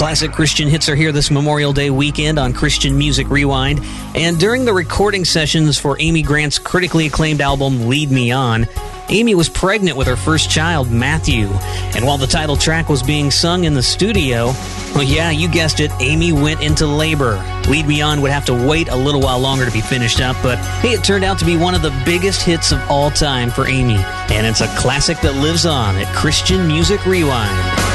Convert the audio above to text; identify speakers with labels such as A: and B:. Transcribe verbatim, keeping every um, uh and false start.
A: Classic Christian hits are here this Memorial Day weekend on Christian Music Rewind. And during the recording sessions for Amy Grant's critically acclaimed album, Lead Me On, Amy was pregnant with her first child, Matthew. And while the title track was being sung in the studio, well, yeah, you guessed it, Amy went into labor. Lead Me On would have to wait a little while longer to be finished up, but hey, it turned out to be one of the biggest hits of all time for Amy. And it's a classic that lives on at Christian Music Rewind.